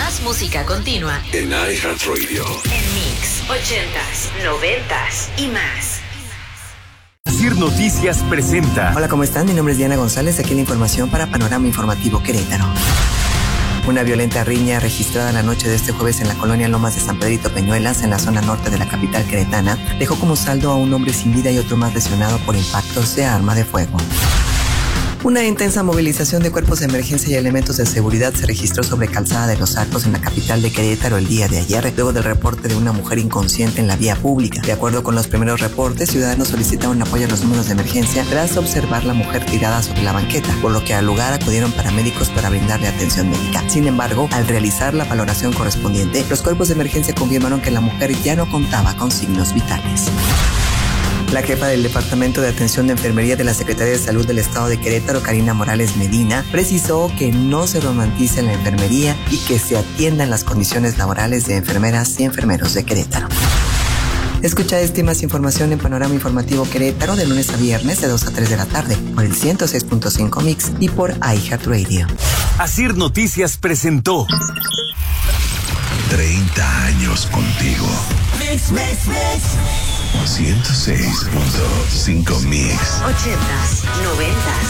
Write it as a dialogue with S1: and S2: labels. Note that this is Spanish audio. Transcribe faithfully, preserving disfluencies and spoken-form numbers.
S1: Más música continua
S2: en iHeartRadio.
S1: En Mix, ochentas, noventas y más.
S3: Asir Noticias presenta.
S4: Hola, ¿cómo están? Mi nombre es Diana González. Aquí la información para Panorama Informativo Querétaro. Una violenta riña registrada la noche de este jueves en la colonia Lomas de San Pedrito Peñuelas, en la zona norte de la capital queretana, dejó como saldo a un hombre sin vida y otro más lesionado por impactos de arma de fuego. Una intensa movilización de cuerpos de emergencia y elementos de seguridad se registró sobre Calzada de los Arcos en la capital de Querétaro el día de ayer, luego del reporte de una mujer inconsciente en la vía pública. De acuerdo con los primeros reportes, ciudadanos solicitaron apoyo a los números de emergencia tras observar la mujer tirada sobre la banqueta, por lo que al lugar acudieron paramédicos para brindarle atención médica. Sin embargo, al realizar la valoración correspondiente, los cuerpos de emergencia confirmaron que la mujer ya no contaba con signos vitales. La jefa del Departamento de Atención de Enfermería de la Secretaría de Salud del Estado de Querétaro, Karina Morales Medina, precisó que no se romantiza en la enfermería y que se atiendan las condiciones laborales de enfermeras y enfermeros de Querétaro. Escucha esta y más información en Panorama Informativo Querétaro de lunes a viernes de dos a tres de la tarde por el ciento seis punto cinco Mix y por iHeartRadio.
S3: Asir Noticias presentó
S2: treinta años contigo.
S1: Mix, mix, mix.
S2: ciento seis punto cinco Mix.
S1: Ochentas, noventas.